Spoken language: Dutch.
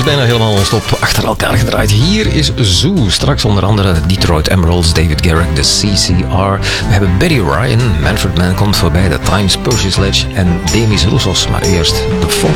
is bijna helemaal non-stop achter elkaar gedraaid. Hier is Zoo. Straks onder andere Detroit Emeralds, David Garrick, de CCR. We hebben Betty Ryan, Manfred Mann komt voorbij, The Times, Percy Sledge en Demis Roussos. Maar eerst de